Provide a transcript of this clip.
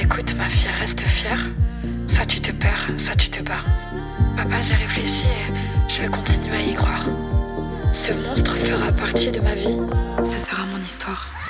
Écoute, ma fille, reste fière. Soit tu te perds, soit tu te bats. Papa, j'ai réfléchi et je vais continuer à y croire. Ce monstre fera partie de ma vie. Ce sera mon histoire.